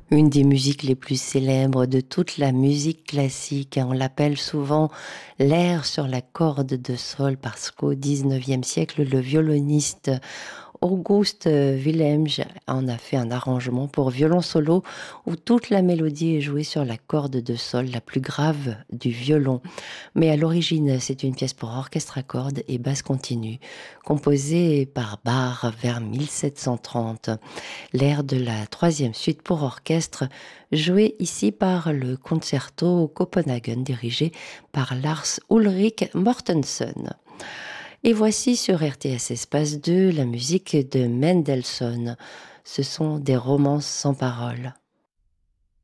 Une des musiques les plus célèbres de toute la musique classique, hein. On l'appelle souvent l'air sur la corde de sol parce qu'au XIXe siècle, le violoniste August Wilhelm en a fait un arrangement pour violon solo où toute la mélodie est jouée sur la corde de sol la plus grave du violon. Mais à l'origine, c'est une pièce pour orchestre à cordes et basse continue, composée par Bach vers 1730. L'air de la troisième suite pour orchestre, joué ici par le Concerto Copenhagen dirigé par Lars Ulrik Mortensen. Et voici sur RTS Espace 2 la musique de Mendelssohn. Ce sont des romances sans paroles.